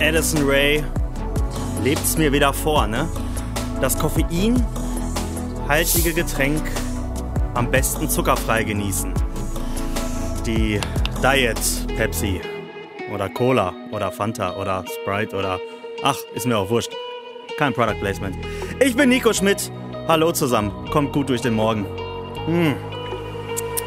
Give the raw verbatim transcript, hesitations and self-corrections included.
Addison Rae lebt's mir wieder vor, ne? Das koffeinhaltige Getränk am besten zuckerfrei genießen. Die Diet Pepsi oder Cola oder Fanta oder Sprite oder... Ach, ist mir auch wurscht. Kein Product Placement. Ich bin Nico Schmidt. Hallo zusammen. Kommt gut durch den Morgen. Hm.